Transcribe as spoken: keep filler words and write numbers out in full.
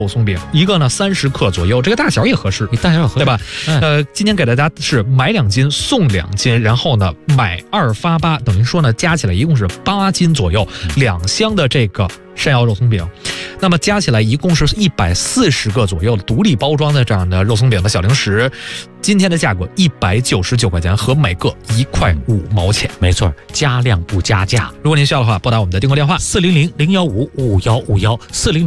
肉松饼，一个呢三十克左右，这个大小也合适， 大小也合适， 对吧？ 嗯、 呃，今天给大家是买两斤送两斤，然后呢买二发八，等于说呢加起来一共是八斤左右，两箱的这个山药肉松饼，那么加起来一共是一百四十个左右的独立包装的这样的肉松饼的小零食，今天的价格一百九十九块钱，和每个一块五毛钱。 没错，加量不加价。 如果您需要的话，拨打我们的订购电话四零零零幺五五幺五幺四零。